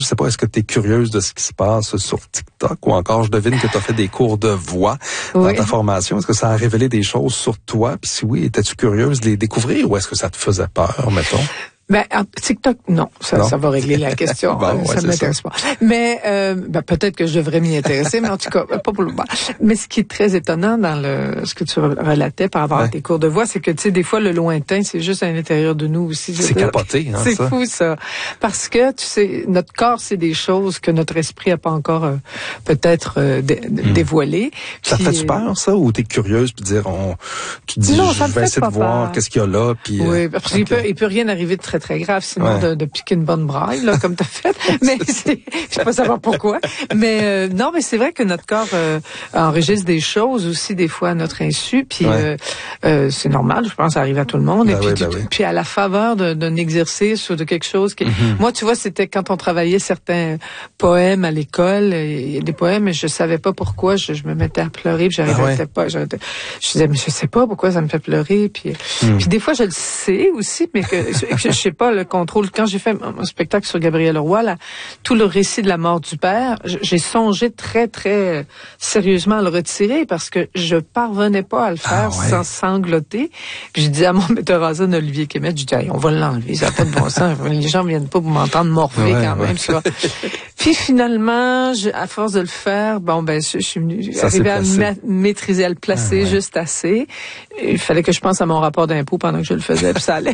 Je sais pas, est-ce que tu es curieuse de ce qui se passe sur TikTok ou encore je devine que tu as fait des cours de voix dans ta formation. Est-ce que ça a révélé des choses sur toi? Puis si oui, étais-tu curieuse de les découvrir ou est-ce que ça te faisait peur, mettons? Ben, TikTok, non. Ça va régler la question. Bon, ça m'intéresse pas. Mais, peut-être que je devrais m'y intéresser, mais en tout cas, pas pour le moment. Mais ce qui est très étonnant dans ce que tu relatais par rapport à tes cours de voix, c'est que, tu sais, des fois, le lointain, c'est juste à l'intérieur de nous aussi. C'est capoté, hein, c'est fou, ça. Parce que, tu sais, notre corps, c'est des choses que notre esprit a pas encore, peut-être, dévoilées. Ça te fait peur, ça, ou t'es curieuse puis dire, tu te dis, non, je vais essayer de voir qu'est-ce qu'il y a là, puis. Oui, parce qu'il peut rien arriver de très grave, sinon de piquer une bonne braille, là, comme t'as fait. Mais je sais pas savoir pourquoi. Mais non, mais c'est vrai que notre corps enregistre des choses aussi des fois à notre insu. Puis c'est normal, je pense, ça arrive à tout le monde. Et puis, puis à la faveur d'un exercice ou de quelque chose qui. Moi, tu vois, c'était quand on travaillait certains poèmes à l'école. Il y a des poèmes, et je savais pas pourquoi. Je me mettais à pleurer, puis j'arrivais pas. Je disais, mais je sais pas pourquoi ça me fait pleurer. Puis des fois, je le sais aussi, mais que je sais pas le contrôle. Quand j'ai fait mon spectacle sur Gabriel Roy, là, tout le récit de la mort du père, j'ai songé très, très sérieusement à le retirer parce que je parvenais pas à le faire sans sangloter. Puis j'ai dit à mon metteur en scène, Olivier Kémet, je dis, on va l'enlever, ça n'a pas de bon sens. Les gens viennent pas pour m'entendre morver quand même, tu vois. Puis finalement, à force de le faire, je suis arrivée à maîtriser, à le placer juste assez. Il fallait que je pense à mon rapport d'impôt pendant que je le faisais, puis ça allait.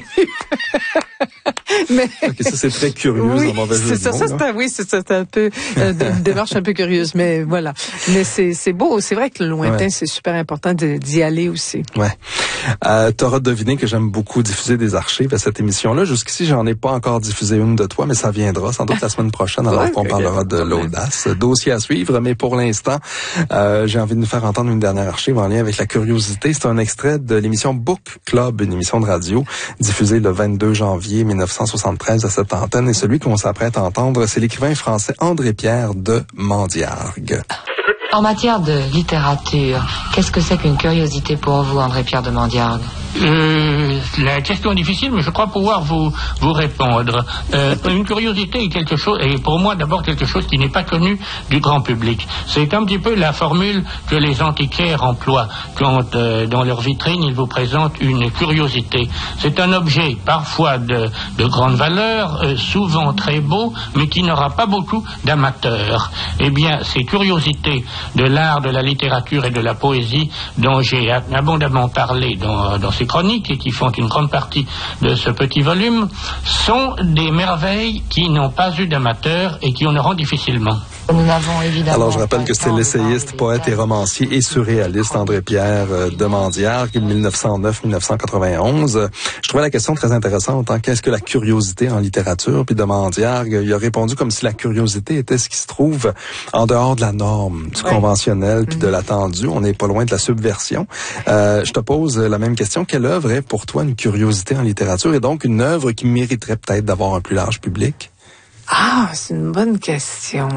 Mais ça c'est très curieux, en mauvais jeu de mots, c'est un peu une démarche un peu curieuse, mais voilà. Mais c'est beau, c'est vrai que le lointain c'est super important d'y aller aussi. T'auras deviné que j'aime beaucoup diffuser des archives à cette émission-là. Jusqu'ici, j'en ai pas encore diffusé une de toi, mais ça viendra sans doute la semaine prochaine, alors qu'on parlera de l'audace. Dossier à suivre, mais pour l'instant, j'ai envie de nous faire entendre une dernière archive en lien avec la curiosité. C'est un extrait de l'émission Book Club, une émission de radio diffusée le 22 janvier 1973 à cette antenne. Et celui qu'on s'apprête à entendre, c'est l'écrivain français André Pierre de Mandiargues. En matière de littérature, qu'est-ce que c'est qu'une curiosité pour vous, André Pierre de Mandiargues? La question est difficile, mais je crois pouvoir vous répondre. Une curiosité est quelque chose, et pour moi d'abord quelque chose qui n'est pas connu du grand public. C'est un petit peu la formule que les antiquaires emploient quand dans leur vitrine ils vous présentent une curiosité. C'est un objet parfois de grande valeur, souvent très beau, mais qui n'aura pas beaucoup d'amateurs. Eh bien, ces curiosités de l'art, de la littérature et de la poésie dont j'ai abondamment parlé dans ces chroniques et qui font une grande partie de ce petit volume sont des merveilles qui n'ont pas eu d'amateurs et qui en auront difficilement. Nous n'avons évidemment. Alors, je rappelle que c'est l'essayiste, poète et romancier et surréaliste André Pierre de Mandiargues, 1909-1991. Je trouvais la question très intéressante. Qu'est-ce que la curiosité en littérature? Puis de Mandiargues, il a répondu comme si la curiosité était ce qui se trouve en dehors de la norme, du conventionnel, puis de l'attendu. On n'est pas loin de la subversion. Je te pose la même question. Quelle œuvre est pour toi une curiosité en littérature et donc une œuvre qui mériterait peut-être d'avoir un plus large public? Ah, c'est une bonne question.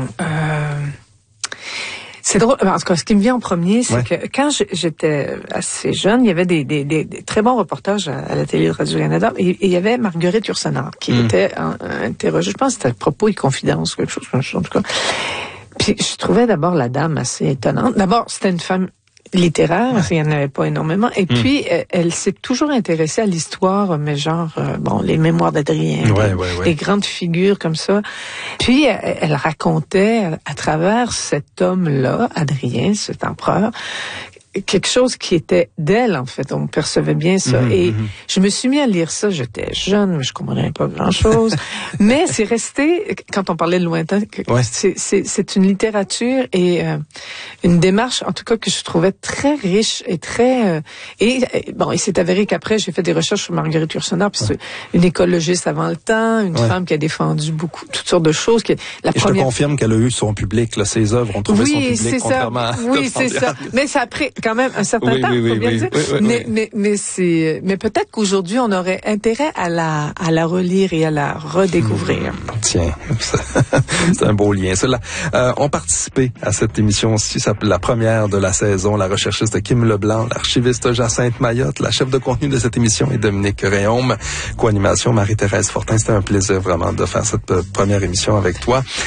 C'est drôle. En tout cas, ce qui me vient en premier, c'est que quand j'étais assez jeune, il y avait des très bons reportages à la télé de Radio-Canada et il y avait Marguerite Yourcenar qui était interrogée. Je pense que c'était à propos et confidence, quelque chose comme ça, en tout cas. Puis je trouvais d'abord la dame assez étonnante. D'abord, c'était une femme littéraire, il n'y en avait pas énormément. Et puis, elle s'est toujours intéressée à l'histoire, mais genre, les mémoires d'Adrien, des grandes figures comme ça. Puis, elle racontait à travers cet homme-là, Adrien, cet empereur, quelque chose qui était d'elle, en fait. On percevait bien ça. Et je me suis mis à lire ça. J'étais jeune, mais je comprenais pas grand-chose. Mais c'est resté, quand on parlait de lointain, c'est une littérature et une démarche, en tout cas, que je trouvais très riche et très... il s'est avéré qu'après, j'ai fait des recherches sur Marguerite Yourcenar, puis c'est une écologiste avant le temps, une femme qui a défendu beaucoup, toutes sortes de choses. Je te confirme qu'elle a eu son public, là, ses œuvres ont trouvé son public, contrairement à... Oui, c'est ça. Mais ça a pris quand même un certain temps, faut bien dire. Mais peut-être qu'aujourd'hui, on aurait intérêt à la relire et à la redécouvrir. Tiens, c'est un beau lien. On participait à cette émission-ci, la première de la saison, la recherchiste Kim Leblanc, l'archiviste Jacinthe Mayotte, la chef de contenu de cette émission est Dominique Réaume, co-animation Marie-Thérèse Fortin. C'était un plaisir vraiment de faire cette première émission avec toi.